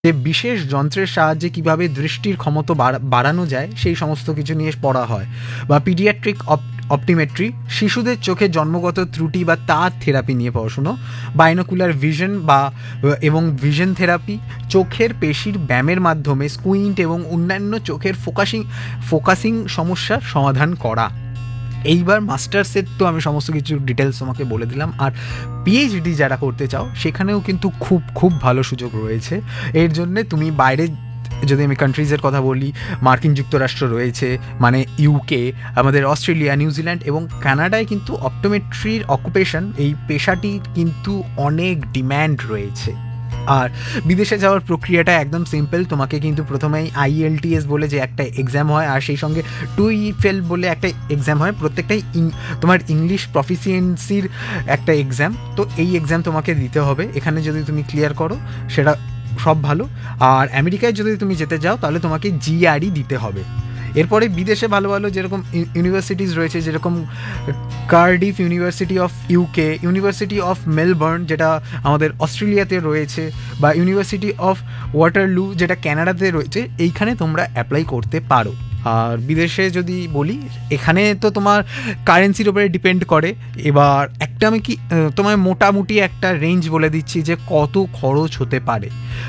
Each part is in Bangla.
যে বিশেষ যন্ত্রের সাহায্যে কিভাবে দৃষ্টির ক্ষমতা বাড়ানো যায় সেই সমস্ত কিছু নিয়ে পড়া হয়। বা পিডিয়াট্রিক অপটিমেট্রি, শিশুদের চোখে জন্মগত ত্রুটি বা তার থেরাপি নিয়ে পড়াশুনো। বাইনোকুলার ভিশন এবং ভিশন থেরাপি, চোখের পেশির ব্যায়ামের মাধ্যমে স্কুইন্ট এবং অন্যান্য চোখের ফোকাসিং সমস্যার সমাধান করা। এইবার মাস্টার্সের তো আমি সমস্ত কিছু ডিটেলস তোমাকে বলে দিলাম। আর পিএইচডি যারা করতে চাও সেখানেও কিন্তু খুব খুব ভালো সুযোগ রয়েছে। এর জন্যে তুমি বাইরে, যদি আমি কান্ট্রিজের কথা বলি, মার্কিন যুক্তরাষ্ট্র রয়েছে, মানে ইউকে, আমাদের অস্ট্রেলিয়া, নিউজিল্যান্ড এবং কানাডায় কিন্তু অপটোমেট্রির অকুপেশন, এই পেশাটি কিন্তু অনেক ডিম্যান্ড রয়েছে। আর বিদেশে যাওয়ার প্রক্রিয়াটা একদম সিম্পল। তোমাকে কিন্তু প্রথমেই IELTS বলে যে একটা এক্সাম হয়, আর সেই সঙ্গে TOEFL বলে একটা এক্সাম হয়। প্রত্যেকটাই তোমার ইংলিশ প্রফিসিয়েন্সির একটা এক্সাম। তো এই এক্সাম তোমাকে দিতে হবে। এখানে যদি তুমি ক্লিয়ার করো সেটা সব ভালো। আর আমেরিকায় যদি তুমি যেতে যাও তাহলে তোমাকে GRE দিতে হবে। এরপরে বিদেশে ভালো ভালো যেরকম ইউনিভার্সিটিস রয়েছে, যেরকম Cardiff university of UK, university of Melbourne যেটা আমাদের অস্ট্রেলিয়াতে রয়েছে, বা ইউনিভার্সিটি অফ ওয়াটারলু যেটা কানাডাতে রয়েছে, এইখানে তোমরা অ্যাপ্লাই করতে পারো। আর বিদেশে যদি বলি, এখানে তো তোমার কারেন্সির উপরে ডিপেন্ড করে। এবার একটা আমি তোমায় মোটামুটি একটা রেঞ্জ বলে দিচ্ছি যে কত খরচ হতে পারে।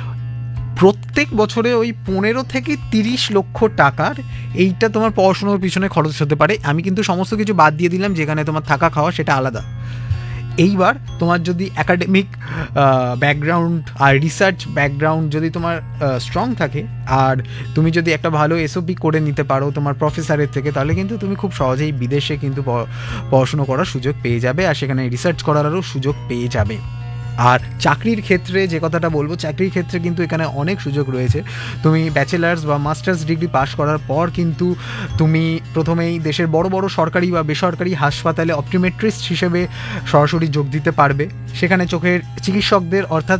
প্রত্যেক বছরে ওই 15 থেকে 30 লক্ষ টাকার এইটা তোমার পড়াশোনার পিছনে খরচ হতে পারে। আমি কিন্তু সমস্ত কিছু বাদ দিয়ে দিলাম, যেখানে তোমার থাকা খাওয়া সেটা আলাদা। এইবার তোমার যদি একাডেমিক ব্যাকগ্রাউন্ড আর রিসার্চ ব্যাকগ্রাউন্ড যদি তোমার স্ট্রং থাকে, আর তুমি যদি একটা ভালো SOP করে নিতে পারো তোমার প্রফেসরের থেকে, তাহলে কিন্তু তুমি খুব সহজেই বিদেশে কিন্তু পড়াশুনো করার সুযোগ পেয়ে যাবে, আর সেখানে রিসার্চ করারও সুযোগ পেয়ে যাবে। আর চাকরির ক্ষেত্রে যে কথাটা বলবো, চাকরির ক্ষেত্রে কিন্তু এখানে অনেক সুযোগ রয়েছে। তুমি ব্যাচেলার্স বা মাস্টার্স ডিগ্রি পাস করার পর কিন্তু তুমি প্রথমেই দেশের বড় বড় সরকারি বা বেসরকারি হাসপাতালে অপটোমেট্রিস্ট হিসেবে সরাসরি যোগ দিতে পারবে। সেখানে চোখের চিকিৎসকদের অর্থাৎ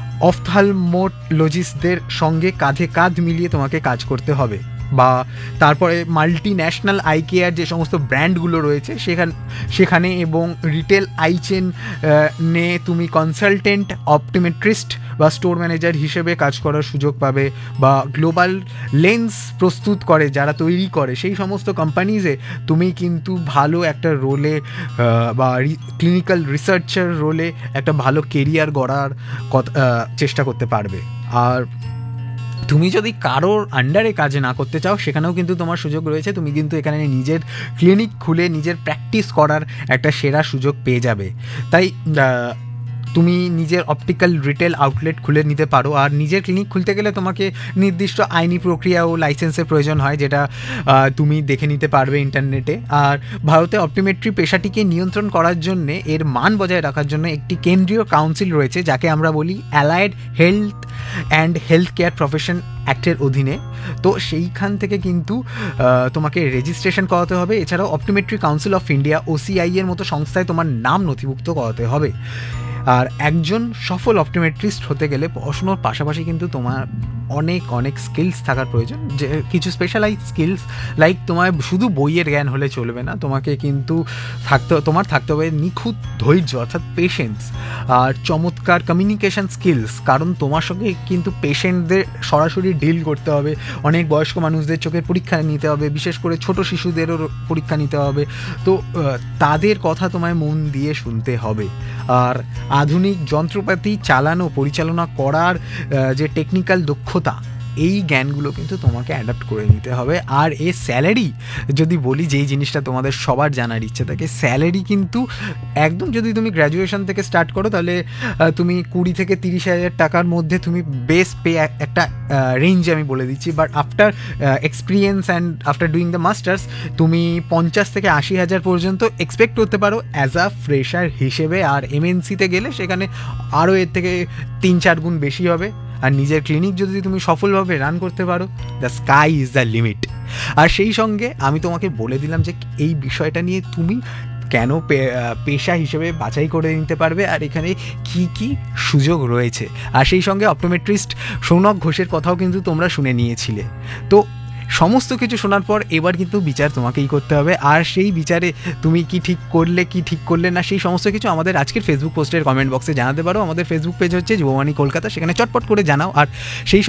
অফথালমোলজিস্টদের সঙ্গে কাঁধে কাঁধ মিলিয়ে তোমাকে কাজ করতে হবে। বা তারপরে মাল্টি ন্যাশনাল আই কেয়ার যে সমস্ত ব্র্যান্ডগুলো রয়েছে সেখানে এবং রিটেল আই চেন নে তুমি কনসালটেন্ট অপটোমেট্রিস্ট বা স্টোর ম্যানেজার হিসেবে কাজ করার সুযোগ পাবে। বা গ্লোবাল লেন্স প্রস্তুত করে যারা তৈরি করে সেই সমস্ত কোম্পানিজে তুমি কিন্তু ভালো একটা রোলে বা ক্লিনিক্যাল রিসার্চার রোলে একটা ভালো কেরিয়ার গড়ার চেষ্টা করতে পারবে। আর তুমি যদি কারোর আন্ডারে কাজে না করতে চাও, সেখানেও কিন্তু তোমার সুযোগ রয়েছে। তুমি কিন্তু এখানে নিজের ক্লিনিক খুলে নিজের প্র্যাকটিস করার একটা সেরা সুযোগ পেয়ে যাবে। তাই তুমি নিজের অপটিক্যাল রিটেল আউটলেট খুলে নিতে পারো। আর নিজের ক্লিনিক খুলতে গেলে তোমাকে নির্দিষ্ট আইনি প্রক্রিয়া ও লাইসেন্সের প্রয়োজন হয়, যেটা তুমি দেখে নিতে পারবে ইন্টারনেটে। আর ভারতে অপটোমেট্রি পেশাটিকে নিয়ন্ত্রণ করার জন্যে, এর মান বজায় রাখার জন্য একটি কেন্দ্রীয় কাউন্সিল রয়েছে, যাকে আমরা বলি allied health and health care profession অ্যাক্টের অধীনে। তো সেইখান থেকে কিন্তু তোমাকে রেজিস্ট্রেশন করাতে হবে। এছাড়াও optometry council of India OCI এর মতো সংস্থায় তোমার নাম নথিভুক্ত করাতে হবে। আর একজন সফল অপটোমেট্রিস্ট হতে গেলে পড়াশোনার পাশাপাশি কিন্তু তোমার অনেক অনেক স্কিলস থাকার প্রয়োজন। যে কিছু স্পেশালাইজ স্কিলস, লাইক তোমার শুধু বইয়ের জ্ঞান হলে চলবে না, তোমাকে কিন্তু থাকতে হবে নিখুঁত ধৈর্য অর্থাৎ পেশেন্স, আর চমৎকার কমিউনিকেশন স্কিলস। কারণ তোমার সঙ্গে কিন্তু পেশেন্টদের সরাসরি ডিল করতে হবে। অনেক বয়স্ক মানুষদের চোখের পরীক্ষা নিতে হবে, বিশেষ করে ছোট শিশুদেরও পরীক্ষা নিতে হবে। তো তাদের কথা তোমায় মন দিয়ে শুনতে হবে। আর আধুনিক যন্ত্রপাতি চালানো পরিচালনা করার যে টেকনিক্যাল দক্ষতা, এই জ্ঞানগুলো কিন্তু তোমাকে অ্যাডাপ্ট করে নিতে হবে। আর এর স্যালারি যদি বলি, যেই জিনিসটা তোমাদের সবার জানার ইচ্ছে থাকে, স্যালারি কিন্তু একদম, যদি তুমি গ্র্যাজুয়েশন থেকে স্টার্ট করো তাহলে তুমি 20 থেকে 30 হাজার টাকার মধ্যে তুমি বেস পে একটা রেঞ্জ আমি বলে দিচ্ছি। But after experience and after doing the masters তুমি 50 থেকে 80 হাজার পর্যন্ত এক্সপেক্ট করতে পারো অ্যাজ আ ফ্রেশার হিসেবে। আর MNCতে গেলে সেখানে আরও এর থেকে 3-4 গুণ বেশি হবে। আর নিজের ক্লিনিক যদি তুমি সফলভাবে রান করতে পারো, the sky is the limit. আর সেই সঙ্গে আমি তোমাকে বলে দিলাম যে এই বিষয়টা নিয়ে তুমি কেন পেশা হিসেবে বাছাই করে নিতে পারবে, আর এখানে কি কি সুযোগ রয়েছে। আর সেই সঙ্গে অপটোমেট্রিস্ট সৌনক ঘোষের কথাও কিন্তু তোমরা শুনে নিয়েছিলে। তো সমস্ত কিছু শোনার পর এবার কিন্তু বিচার তোমাকেই করতে হবে, আর সেই বিচারে তুমি কি ঠিক করলে না সেই সমস্ত কিছু আমাদের আজকের ফেসবুক পোস্টের কমেন্ট বক্সে জানাতে পারো। আমাদের ফেসবুক পেজ হচ্ছে যুববাণী কলকাতা, সেখানে চটপট করে জানাও। আর সেই